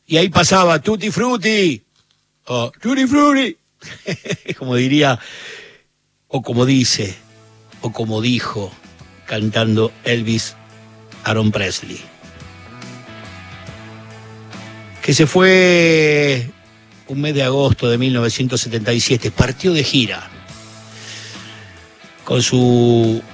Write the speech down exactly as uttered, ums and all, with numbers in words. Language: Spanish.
Y ahí pasaba Tutti Frutti, o Tutti Frutti, como diría, o como dice, o como dijo, cantando Elvis Aaron Presley. Que se fue un mes de agosto de mil novecientos setenta y siete, partió de gira con su